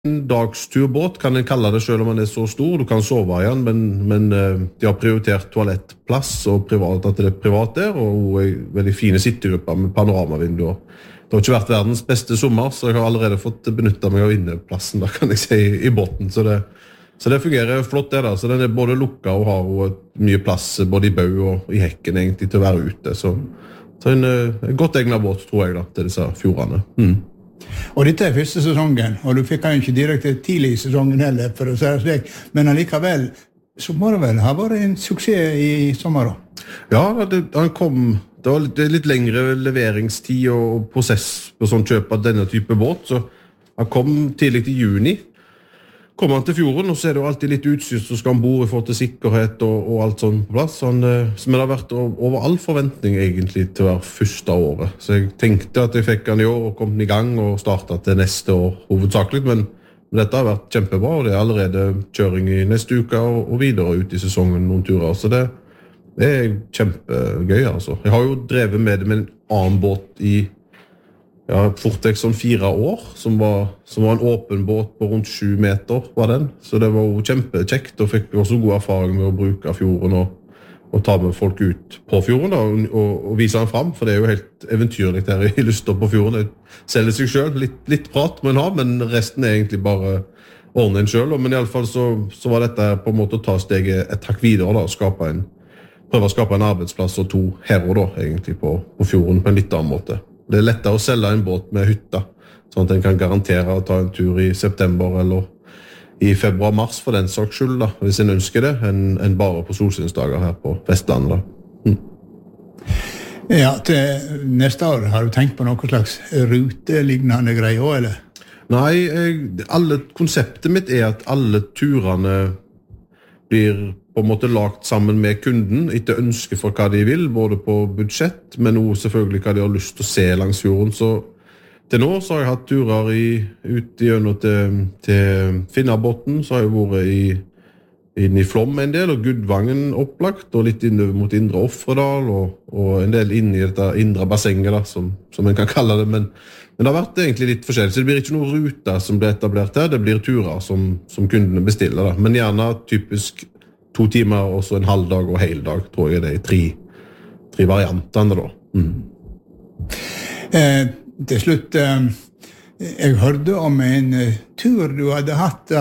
En dagsturbåt kan en kalle det selv om den så stor. Du kan sove i den, men de har prioritert toalettplass og privat, at det privat der, og veldig fine sittegrupper med panoramavinduer. Det har ikke vært verdens beste sommer, så jeg har allerede fått benyttet meg av inneplassen, da kan jeg si, i båten. Så det fungerer flott det da. Så den er både lukket og har mye plass, både i bau og i hekken egentlig, til å være ute. Så en godt egnet båt, tror jeg da, til disse fjordene. Og dette første sesongen, og du fikk han ikke direkte tidlig i sesongen heller, for å si det slik, men allikevel, så må det vel ha vært en suksess i sommer da? Ja, han kom, det var litt lengre leveringstid og prosess på sånn kjøp av denne type båt, så han kom tidlig i juni. Kommer han til fjorden, og så er det jo alltid litt utstyr som skal ombord i forhold til sikkerhet og alt sånt på plass. Men det har vært over all forventning egentlig til hver første året. Så jeg tenkte at jeg fikk han i år og kom i gang og startet til neste år hovedsakelig, men dette har vært kjempebra, og det er allerede kjøring i neste uke og videre ut i sesongen noen turer. Så det er kjempegøy, altså. Jeg har jo drevet med det med en annen båt i fort vekk sånn 4 år, som var en åpen båt på rundt 7 meter, var den. Så det var jo kjempekjekt, og fikk også god erfaring med å bruke fjorden og ta med folk ut på fjorden da, og vise den fram, for det er jo helt eventyrlig der i Luster på fjorden. Det selger seg selv, litt prat må en ha, men resten er egentlig bare ordne en selv. Men i alle fall så var dette på en måte å ta steget et takk videre da, og prøve å skape en arbeidsplass og 2 her og da, egentlig på fjorden på en litt annen måte. Det er lettere å selge en båt med hytta, sånn at en kan garantere å ta en tur i september eller i februar-mars for den saks skyld, da, hvis en ønsker det, enn bare på solsynsdager her på Vestlandet. Ja, til neste år har du tenkt på noe slags rutelignende greier, eller? Nei, konseptet mitt er at alle turene blir på en måte lagt sammen med kunden etter ønske for hva de vil, både på budsjett, men også selvfølgelig hva de har lyst til å se langs fjorden. Så til nå så har jeg hatt turer ut gjennom til Finnabotn, så har jeg vært inn i Flåm en del, og Gudvangen opplagt, og litt innover mot Indre Offredal, og en del inn i dette indre bassenget, da, som en kan kalle det, men det har vært egentlig litt forskjellig, så det blir ikke noen ruter som blir etablert her, det blir turer som kundene bestiller, da. Men gjerne typisk 2 timer, og så en halv dag og hel dag, tror jeg det er 3 variantene da. Til slutt, jeg hørte om en tur du hadde hatt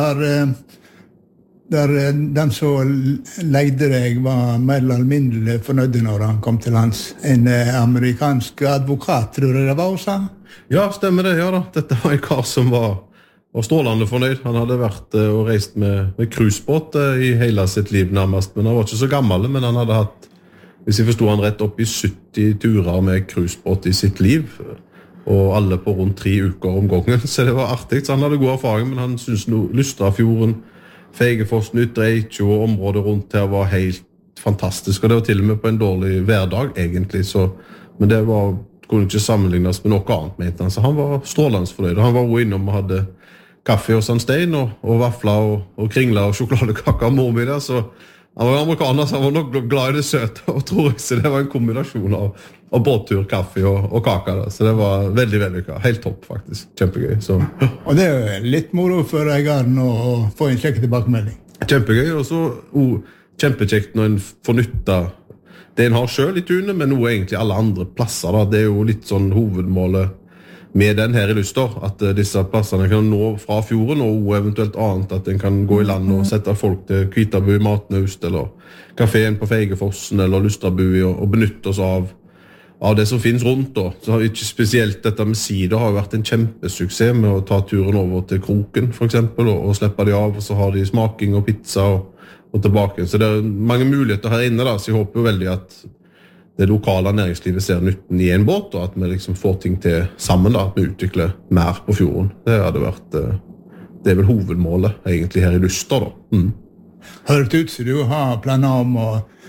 der den som leide deg var mer eller mindre fornøyd når han kom til lands. En amerikansk advokat, tror jeg det var også? Ja, stemmer det, ja da. Dette var en kar som var strålende fornøyd. Han hadde vært og reist med cruisebåt i hele sitt liv nærmest, men han var ikke så gammel, men han hadde hatt, hvis jeg forstod han rett, opp i 70 turer med cruisebåt i sitt liv, og alle på rundt 3 uker om gangen, så det var artig. Så han hadde god erfaring, men han syntes Lustrafjorden, Feigefossen, Ytre Eikjo og området rundt her var helt fantastisk, og det var til og med på en dårlig hverdag egentlig, men det kunne ikke sammenlignes med noe annet, mente han, så han var strålende fornøyd, og han var jo innom og hadde kaffe og sandstein og vafler og kringler og sjokoladekaker og mormiddag, så han var amerikaner, så han var nok glad i det søte, og tror jeg, så det var en kombinasjon av båttur, kaffe og kaker, så det var veldig, veldig helt topp faktisk, kjempegøy. Så. Og det er litt moro for eieren å få en slik tilbakemelding. Kjempegøy, og så kjempekjekt når en får nytta det en har selv i tunet, men noe egentlig alle andre plasser, da. Det er jo litt sånn hovedmålet med den her i Luster, at disse plassene kan nå fra fjorden, og eventuelt annet, at en kan gå i land og sette folk til Kvitabu i Matnaust, eller kaféen på Feigefossen, eller Lustrabui, og benytte oss av det som finnes rundt da. Så har ikke spesielt dette med sider har vært en kjempesuksess med å ta turen over til Kroken, for eksempel, og slippe de av, og så har de smaking og pizza og tilbake. Så det er mange muligheter her inne da, så jeg håper jo veldig at det lokale næringslivet ser nytten i en båt, og at vi liksom får ting til sammen da, at vi utvikler mer på fjorden. Det hadde vært, det er vel hovedmålet egentlig her i Luster da. Hørt ut så du har planer om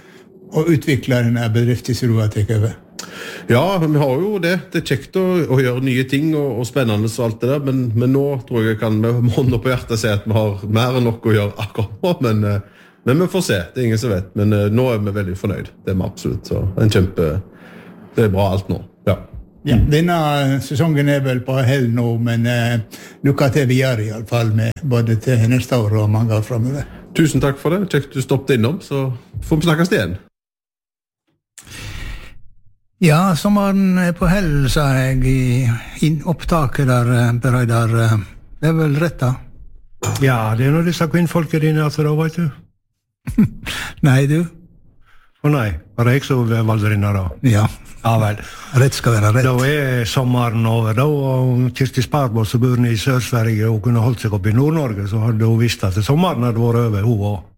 å utvikle denne bedriften som du har tatt over? Ja, vi har jo det. Det er kjekt å gjøre nye ting og spennende og alt det der, men nå tror jeg kan med hånda på hjertet si at vi har mer enn nok å gjøre akkurat nå, men vi får se, det er ingen som vet, men nå er vi veldig fornøyd, det er vi absolutt, så det er bra alt nå, ja. Ja, denne sesongen vel på hell nå, men lykke til videre I alle fall, med både til neste år og mange år fremover. Tusen takk for det. Kjekt du stoppet innom, så får vi snakkes igjen. Ja, sommeren på hell, sa jeg I opptaket der, Bereidar. Det vel rett da? Ja, det når disse kvinnfolket dine, altså da, vet du? Nei, du? Nei, var det jeg som valgte denne da? Ja. Ja vel. Rett skal være rett. Da sommeren over, da, og Kirsti Sparbås, som bor I Sør-Sverige og kunne holdt seg opp I Nord-Norge, så hadde hun visst at sommeren hadde vært over, hun også.